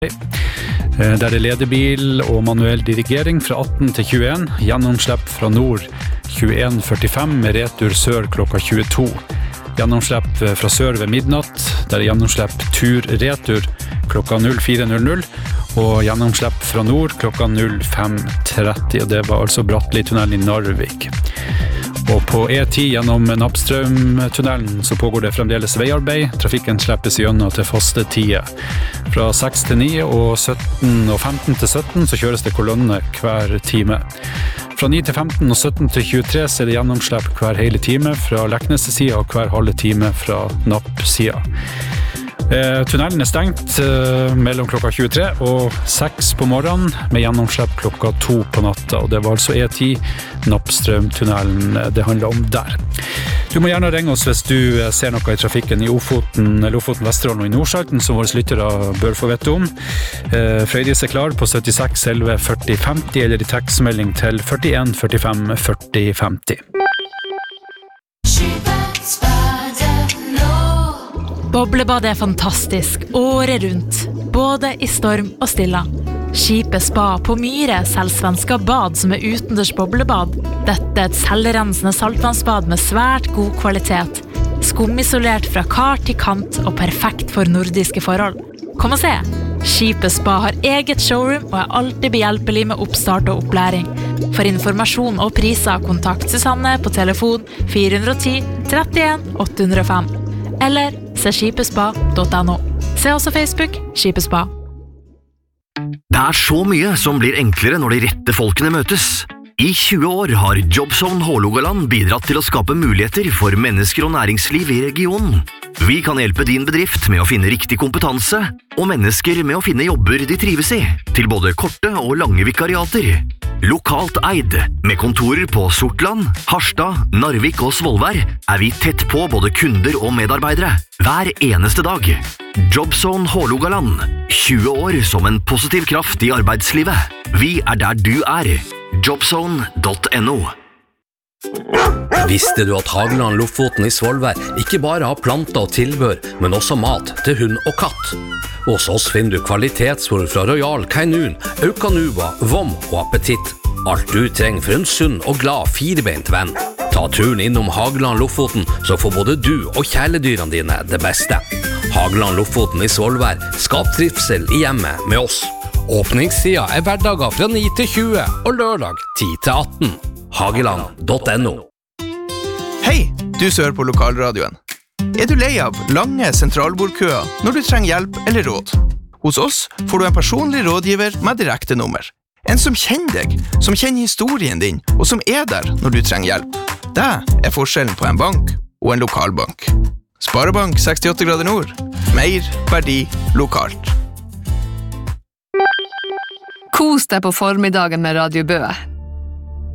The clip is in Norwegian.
Der det ledebil og manuell dirigering fra 18 til 21, gjennomslipp fra nord 21.45 med retur sør klokka 22. Gjennomslipp fra sør ved midnatt, der det gjennomslipp tur-retur klokka 04.00, og gjennomslipp fra nord klokka 05.30, og det var altså Bratteli-tunnelen i Narvik. Og på E10 gjennom Nappstrøm-tunnelen så pågår det fremdeles veiarbeid. Trafikken slippes gjennom til faste tider. Fra 6 til 9 og 17 og 15 til 17 så kjøres det kolonne hver time. Fra 9 til 15 og 17 til 23 så er det gjennomslipp hver hele time fra Leknes-siden og hver halve time fra Napp-siden. Tunnelen er stengt mellom klokka 23 og 6 på morgenen med gjennomslipp klokka 2 på natta, og det var altså E10 Nappstrøm-tunnelen det handler om der. Du må gjerne ringe oss hvis du ser noe i trafikken i Lofoten, Vesterålen og i Nordsalten som våre lyttere bør få vite om. Frøydis er klar på 76 11 40 50 eller i tekstmelding til 41 45 40 50. Boblebad er fantastisk, året rundt, både i storm og stilla. Skipet Spa på Myre selger svenska bad som er utendørs boblebad. Dette er et selvrensende saltvannsbad med svært god kvalitet. Skumisolert fra kar til kant og perfekt for nordiske forhold. Kom og se! Skipet Spa har eget showroom og er alltid behjelpelig med oppstart og opplæring. For informasjon og priser, kontakt Susanne på telefon 410 31 805. Eller se skipespa.no. Se også Facebook, Skipespa. Det er så mye som blir enklere når de rette folkene møtes. I 20 år har Jobzone Hålogaland bidratt til å skape muligheter for mennesker og næringsliv i regionen. Vi kan hjelpe din bedrift med å finne riktig kompetanse, og mennesker med å finne jobber de trives i, til både korte og lange vikariater. Lokalt eid, med kontorer på Sortland, Harstad, Narvik og Svolvær, er vi tett på både kunder og medarbeidere, hver eneste dag. Jobzone Hålogaland, 20 år som en positiv kraft i arbeidslivet. Vi er der du er. Jobzone.no. Visste du at Hageland Lofoten i Svolvær ikke bare har planter og tilbør, men også mat til hund og katt? Hos oss finner du kvalitetsfôr fra Royal Canin, Aucanuva, Vom og Appetitt. Alt du trenger for en sunn og glad firebeint venn. Ta turen innom Hageland Lofoten, så får både du og kjæledyrene dine det beste. Hageland Lofoten i Svolvær, skap trivsel i hjemmet med oss. Åpningstida er hverdager fra 9 til 20 og lørdag 10 til 18. Hageland.no. Hei, du som hører på lokalradioen. Er du lei av lange sentralbordkøer når du trenger hjelp eller råd? Hos oss får du en personlig rådgiver med direkte nummer. En som kjenner deg, som kjenner historien din, og som er der når du trenger hjelp. Det er forskjellen på en bank og en lokalbank. Sparebank 68 grader nord. Mer verdi lokalt. Kos deg på formiddagen med Radio Bø.